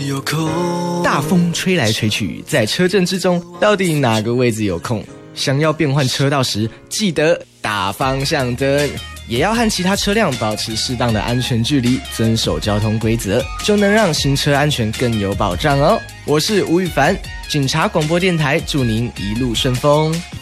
有空。 大风吹来吹去，在车阵之中，到底哪个位置有空？想要变换车道时，记得打方向灯，也要和其他车辆保持适当的安全距离，遵守交通规则，就能让行车安全更有保障哦。我是吴宇凡，警察广播电台，祝您一路顺风。